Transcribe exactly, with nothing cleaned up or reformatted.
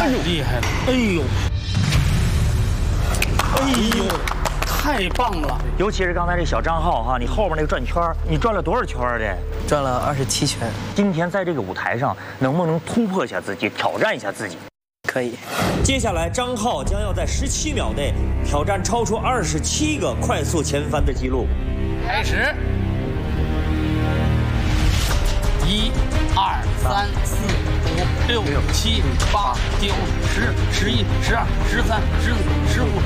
太厉害了！哎呦，哎呦，太棒了！ 尤其是刚才这小张浩哈，你后边那个转圈，你转了多少圈的？ 转了二十七圈。 今天在这个舞台上，能不能突破一下自己，挑战一下自己？ 可以。 接下来，张浩将要在十七秒内挑战超出二十七个快速前翻的记录。 开始。一、二、三、四、五、六、七、八、九、十、十一、十二、十三、十四、十五、